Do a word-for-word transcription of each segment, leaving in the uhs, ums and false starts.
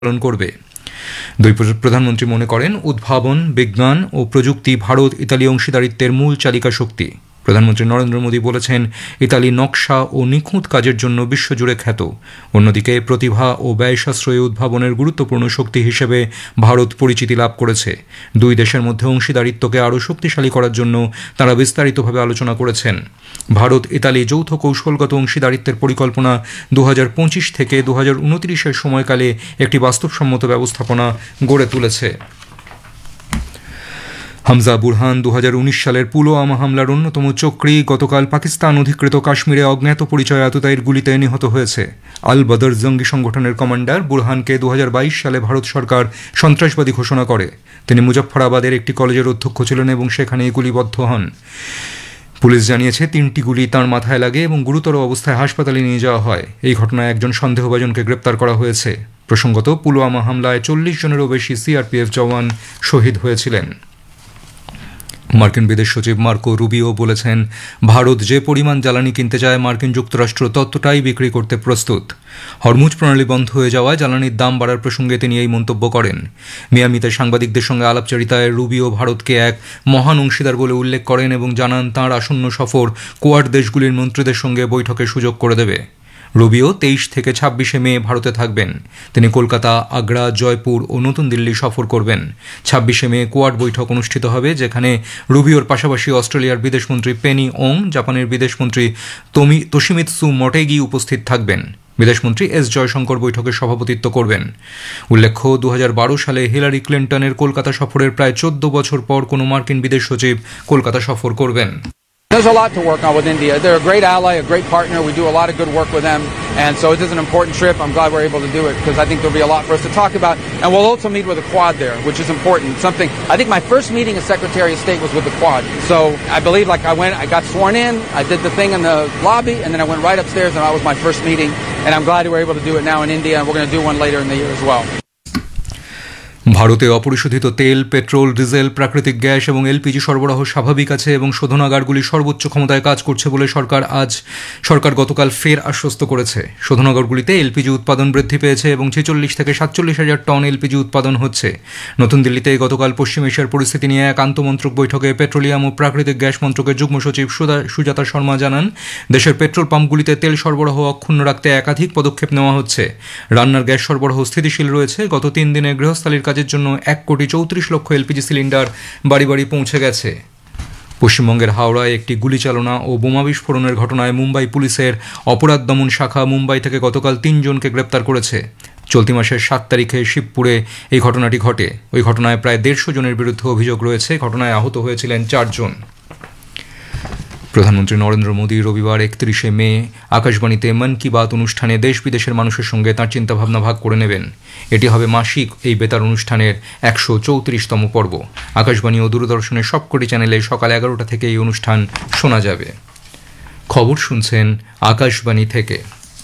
পালন করবে। দুই প্রধানমন্ত্রী মনে করেন উদ্ভাবন, বিজ্ঞান ও প্রযুক্তি ভারত ইতালি অংশীদারিত্বের মূল চালিকা শক্তি। প্রধানমন্ত্রী নরেন্দ্র মোদী বলেছেন, ইতালি নকশা ও নিখুঁত কাজের জন্য বিশ্বজুড়ে খ্যাত। অন্যদিকে প্রতিভা ও ব্যয় সাশ্রয়ী উদ্ভাবনের গুরুত্বপূর্ণ শক্তি হিসেবে ভারত পরিচিতি লাভ করেছে। দুই দেশের মধ্যে অংশীদারিত্বকে আরও শক্তিশালী করার জন্য তাঁরা বিস্তারিতভাবে আলোচনা করেছেন। ভারত ইতালি যৌথ কৌশলগত অংশীদারিত্বের পরিকল্পনা দু হাজার পঁচিশ থেকে দু হাজার উনত্রিশের সময়কালে একটি বাস্তবসম্মত ব্যবস্থাপনা গড়ে তুলেছে। হামজা বুরহান দু হাজার উনিশ সালের পুলওয়ামা হামলার অন্যতম চক্রী গতকাল পাকিস্তান অধিকৃত কাশ্মীরে অজ্ঞাত পরিচয় আততায়ীর গুলিতে নিহত হয়েছে। আল বদর জঙ্গি সংগঠনের কমান্ডার বুরহানকে দু হাজার বাইশ সালে ভারত সরকার সন্ত্রাসবাদী ঘোষণা করে। তিনি মুজফফরাবাদের একটি কলেজের অধ্যক্ষ ছিলেন এবং সেখানেই গুলিবদ্ধ হন। পুলিশ জানিয়েছে তিনটি গুলি তাঁর মাথায় লাগে এবং গুরুতর অবস্থায় হাসপাতালে নিয়ে যাওয়া হয়। এই ঘটনায় একজন সন্দেহভাজনকে গ্রেপ্তার করা হয়েছে। প্রসঙ্গত, পুলওয়ামা হামলায় চল্লিশ জনেরও বেশি সিআরপিএফ জওয়ান শহীদ হয়েছিলেন। মার্কিন বিদেশ সচিব মার্কো রুবিও বলেছেন, ভারত যে পরিমাণ জ্বালানি কিনতে চায় মার্কিন যুক্তরাষ্ট্র ততটাই বিক্রি করতে প্রস্তুত। হরমুজ প্রণালী বন্ধ হয়ে যাওয়ায় জ্বালানির দাম বাড়ার প্রসঙ্গে তিনি এই মন্তব্য করেন। মিয়ামিতে সাংবাদিকদের সঙ্গে আলাপচারিতায় রুবিও ভারতকে এক মহান অংশীদার বলে উল্লেখ করেন এবং জানান তাঁর আসন্ন সফর কোয়াড দেশগুলির মন্ত্রীদের সঙ্গে বৈঠকের সুযোগ করে দেবে। রুবিও তেইশ থেকে ছাব্বিশে মে ভারতে থাকবেন। তিনি কলকাতা, আগ্রা, জয়পুর ও নতুন দিল্লি সফর করবেন। ছাব্বিশে মে কোয়াড বৈঠক অনুষ্ঠিত হবে, যেখানে রুবিওর পাশাপাশি অস্ট্রেলিয়ার বিদেশমন্ত্রী পেনি ওং, জাপানের বিদেশমন্ত্রী তোশিমিৎসু মোটেগি উপস্থিত থাকবেন। বিদেশমন্ত্রী এস জয়শঙ্কর বৈঠকে সভাপতিত্ব করবেন। উল্লেখ্য, দু হাজার বারো সালে হিলারি ক্লিন্টনের কলকাতা সফরের প্রায় চোদ্দ বছর পর কোনো মার্কিন বিদেশ সচিব কলকাতা সফর করবেন। There's a lot to work on with India. They're a great ally, a great partner. We do a lot of good work with them. And so it is an important trip. I'm glad we're able to do it because I think there'll be a lot for us to talk about. And we'll also meet with the Quad there, which is important. Something, I think my first meeting as Secretary of State was with the Quad. So I believe like I went, I got sworn in, I did the thing in the lobby, and then I went right upstairs and that was my first meeting. And I'm glad we're able to do it now in India, and we're going to do one later in the year as well. ভারতে অপরিশোধিত তেল, petrol, diesel, প্রাকৃতিক gas এবং LPG সরবরাহ স্বাভাবিক আছে এবং শোধনাগারগুলি সর্বোচ্চ ক্ষমতায় কাজ করছে বলে সরকার আজ সরকার গতকাল ফের আশ্বস্ত করেছে। শোধনাগারগুলিতে এলপিজি উৎপাদন বৃদ্ধি পেয়েছে এবং ছেচল্লিশ থেকে সাতচল্লিশ হাজার টন এলপিজি উৎপাদন হচ্ছে। নতুন দিল্লিতে গতকাল পশ্চিম এশিয়ার পরিস্থিতি নিয়ে এক আন্তমন্ত্রক বৈঠকে পেট্রোলিয়াম ও প্রাকৃতিক গ্যাস মন্ত্রকের যুগ্ম সচিব সুজাতা শর্মা জানান, দেশের পেট্রোল পাম্পগুলিতে তেল সরবরাহ অক্ষুণ্ণ রাখতে একাধিক পদক্ষেপ নেওয়া হচ্ছে। রান্নার গ্যাস সরবরাহ স্থিতিশীল রয়েছে। গত তিন দিনে গৃহস্থালির কাজের জন্য এক কোটি চৌত্রিশ লক্ষ এলপিজি সিলিন্ডার বাড়ি বাড়ি পৌঁছে গেছে। পশ্চিমবঙ্গের হাওড়ায় একটি গুলিচালনা ও বোমা বিস্ফোরণের ঘটনায় মুম্বাই পুলিশের অপরাধ দমন শাখা মুম্বাই থেকে গতকাল তিনজনকে গ্রেপ্তার করেছে। চলতি মাসের সাত তারিখে শিবপুরে এই ঘটনাটি ঘটে। ওই ঘটনায় প্রায় দেড়শো জনের বিরুদ্ধে অভিযোগ রয়েছে। ঘটনায় আহত হয়েছিলেন চারজন। প্রধানমন্ত্রী নরেন্দ্র মোদী রবিবার একত্রিশে মে আকাশবাণীতে মন কি বাত অনুষ্ঠানে দেশ বিদেশের মানুষের সঙ্গে তাঁর চিন্তাভাবনা ভাগ করে নেবেন। এটি হবে মাসিক এই বেতার অনুষ্ঠানের একশো চৌত্রিশতম পর্ব। আকাশবাণী ও দূরদর্শনের সবকটি চ্যানেলে সকাল এগারোটা থেকে এই অনুষ্ঠান শোনা যাবে। খবর শুনছেন আকাশবাণী থেকে।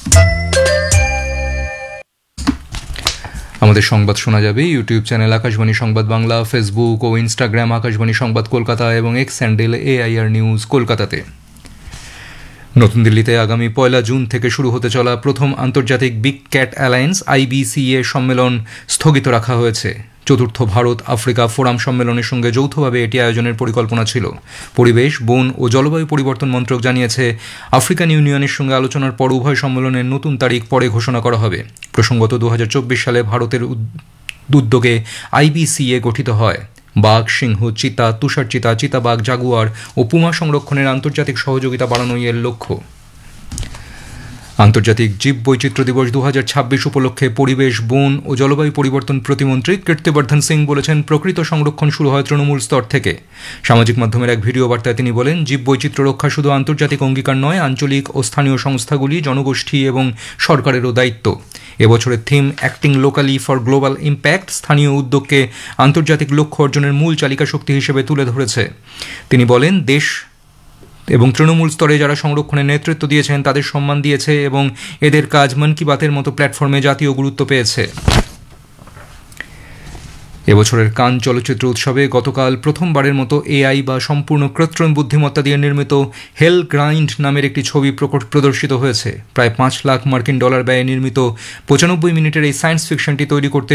আমাদের সংবাদ শোনা যাবে ইউটিউব চ্যানেল আকাশবাণী সংবাদ বাংলা, ফেসবুক ও ইনস্টাগ্রাম আকাশবাণী সংবাদ কলকাতা এবং এক্স হ্যান্ডেল এআইআর নিউজ কলকাতাতে। নতুন দিল্লিতে আগামী পয়লা জুন থেকে শুরু হতে চলা প্রথম আন্তর্জাতিক বিগ ক্যাট অ্যালায়েন্স আইবিসিএ সম্মেলন স্থগিত রাখা হয়েছে। চতুর্থ ভারত আফ্রিকা ফোরাম সম্মেলনের সঙ্গে যৌথভাবে এটি আয়োজনের পরিকল্পনা ছিল। পরিবেশ, বন ও জলবায়ু পরিবর্তন মন্ত্রক জানিয়েছে, আফ্রিকান ইউনিয়নের সঙ্গে আলোচনার পর উভয় সম্মেলনের নতুন তারিখ পরে ঘোষণা করা হবে। প্রসঙ্গত, দু হাজার চব্বিশ সালে ভারতের উদ্যোগে আইবিসিএ গঠিত হয়। বাঘ, সিংহ, চিতা, তুষার চিতা, চিতাবাঘ, জাগুয়ার ও পুমা সংরক্ষণের আন্তর্জাতিক সহযোগিতা বাড়ানোই এর লক্ষ্য। আন্তর্জাতিক জীব বৈচিত্র্য দিবস দু হাজার ছাব্বিশ উপলক্ষে পরিবেশ, বন ও জলবায়ু পরিবর্তন প্রতিমন্ত্রী কীর্তিবর্ধন সিং বলেছেন, প্রকৃত সংরক্ষণ শুরু হয় তৃণমূল স্তর থেকে। সামাজিক মাধ্যমের এক ভিডিও বার্তায় তিনি বলেন, জীব বৈচিত্র্য রক্ষা শুধু আন্তর্জাতিক অঙ্গীকার নয়, আঞ্চলিক ও স্থানীয় সংস্থাগুলি, জনগোষ্ঠী এবং সরকারেরও দায়িত্ব। এবছরের theme acting locally for global impact স্থানীয় উদ্যোগকে আন্তর্জাতিক লক্ষ্য অর্জনের মূল চালিকা শক্তি হিসেবে তুলে ধরেছে। তিনি বলেন, দেশ এবং তৃণমূল স্তরে যারা সংরক্ষণের নেতৃত্ব দিয়েছেন তাদের সম্মান দিয়েছে এবং এদের কাজ মন কি বাতের মতো প্ল্যাটফর্মে জাতীয় গুরুত্ব পেয়েছে। এবছরের কান চলচ্চিত্র উৎসবে গতকাল প্রথমবারের মতো এআই বা সম্পূর্ণ কৃত্রিম বুদ্ধিমত্তা দিয়ে নির্মিত হেল গ্রাইন্ড নামের একটি ছবি প্রকট প্রদর্শিত হয়েছে। প্রায় পাঁচ লাখ মার্কিন ডলার ব্যয়ে নির্মিত পঁচানব্বই মিনিটের এই সায়েন্স ফিকশনটি তৈরি করতে